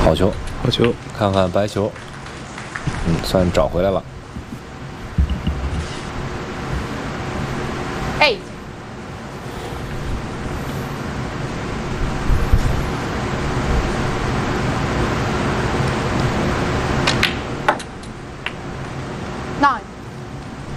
好球， 好球， 看看白球，算找回来了。